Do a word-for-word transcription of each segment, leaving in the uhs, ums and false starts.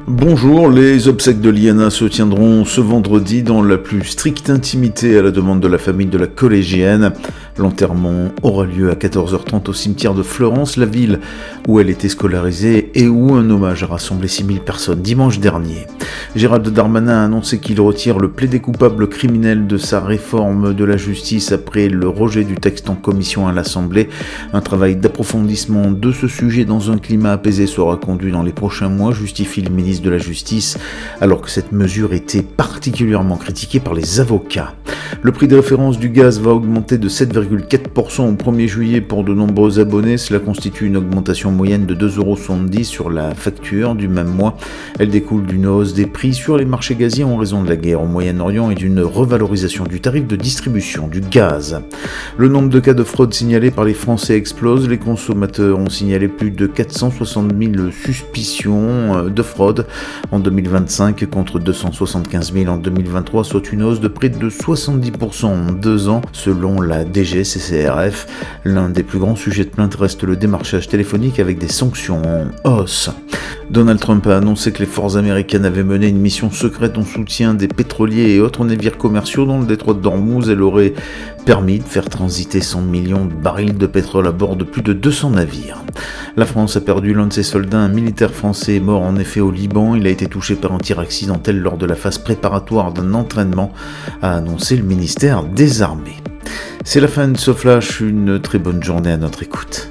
Bonjour, les obsèques de Liana se tiendront ce vendredi dans la plus stricte intimité à la demande de la famille de la collégienne. L'enterrement aura lieu à quatorze heures trente au cimetière de Florence, la ville où elle était scolarisée et où un hommage a rassemblé six mille personnes dimanche dernier. Gérald Darmanin a annoncé qu'il retire le plaidé coupable criminel de sa réforme de la justice après le rejet du texte en commission à l'Assemblée. Un travail d'approfondissement de ce sujet dans un climat apaisé sera conduit dans les prochains mois, justifie le ministre de la Justice, alors que cette mesure était particulièrement critiquée par les avocats. Le prix de référence du gaz va augmenter de sept virgule quatre pour cent au premier juillet pour de nombreux abonnés. Cela constitue une augmentation moyenne de deux euros soixante-dix sur la facture du même mois. Elle découle d'une hausse des prix sur les marchés gaziers en raison de la guerre au Moyen-Orient et d'une revalorisation du tarif de distribution du gaz. Le nombre de cas de fraude signalés par les Français explose. Les consommateurs ont signalé plus de quatre cent soixante mille suspicions de fraude en deux mille vingt-cinq contre deux cent soixante-quinze mille en deux mille vingt-trois, soit une hausse de près de soixante-dix pour cent en deux ans, selon la D G C C R F. L'un des plus grands sujets de plainte reste le démarchage téléphonique avec des sanctions en hausse. Donald Trump a annoncé que les forces américaines avaient mené une mission secrète en soutien des pétroliers et autres navires commerciaux dans le détroit d'Ormuz. Elle aurait permis de faire transiter cent millions de barils de pétrole à bord de plus de deux cents navires. La France a perdu l'un de ses soldats, un militaire français est mort en effet au Liban. Il a été touché par un tir accidentel lors de la phase préparatoire d'un entraînement, a annoncé le ministère des Armées. C'est la fin de ce flash, une très bonne journée à notre écoute.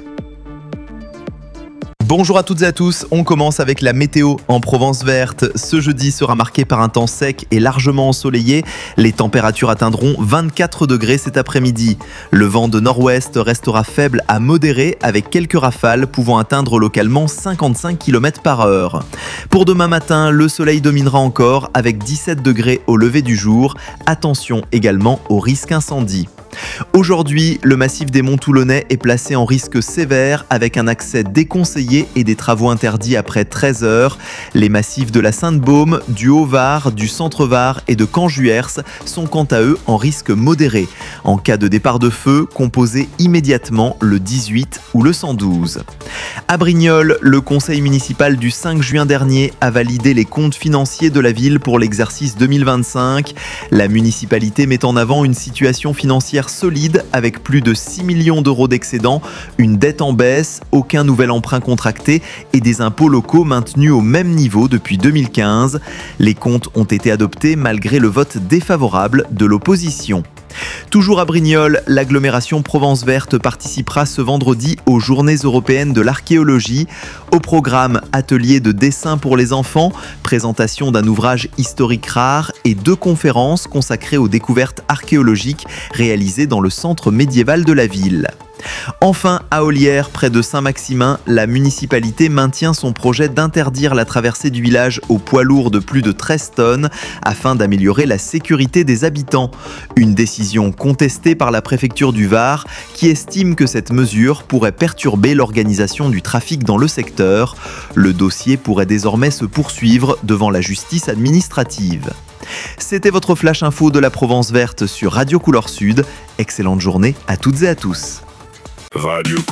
Bonjour à toutes et à tous, on commence avec la météo en Provence verte. Ce jeudi sera marqué par un temps sec et largement ensoleillé. Les températures atteindront vingt-quatre degrés cet après-midi. Le vent de nord-ouest restera faible à modéré avec quelques rafales pouvant atteindre localement cinquante-cinq kilomètres par heure. Pour demain matin, le soleil dominera encore avec dix-sept degrés au lever du jour. Attention également au risque incendie. Aujourd'hui, le massif des Monts Toulonnais est placé en risque sévère avec un accès déconseillé et des travaux interdits après treize heures. Les massifs de la Sainte-Baume, du Haut-Var, du Centre-Var et de Caen-Juers sont quant à eux en risque modéré. En cas de départ de feu, composez immédiatement le dix-huit ou le cent douze. À Brignoles, le conseil municipal du cinq juin dernier a validé les comptes financiers de la ville pour l'exercice deux mille vingt-cinq. La municipalité met en avant une situation financière solide avec plus de six millions d'euros d'excédent, une dette en baisse, aucun nouvel emprunt contracté et des impôts locaux maintenus au même niveau depuis deux mille quinze. Les comptes ont été adoptés malgré le vote défavorable de l'opposition. Toujours à Brignoles, l'agglomération Provence verte participera ce vendredi aux Journées européennes de l'archéologie. Au programme, atelier de dessin pour les enfants, présentation d'un ouvrage historique rare et deux conférences consacrées aux découvertes archéologiques réalisées dans le centre médiéval de la ville. Enfin, à Ollières, près de Saint-Maximin, la municipalité maintient son projet d'interdire la traversée du village aux poids lourds de plus de treize tonnes afin d'améliorer la sécurité des habitants. Une décision contestée par la préfecture du Var qui estime que cette mesure pourrait perturber l'organisation du trafic dans le secteur. Le dossier pourrait désormais se poursuivre devant la justice administrative. C'était votre flash info de la Provence verte sur Radio Couleur Sud. Excellente journée à toutes et à tous. Radio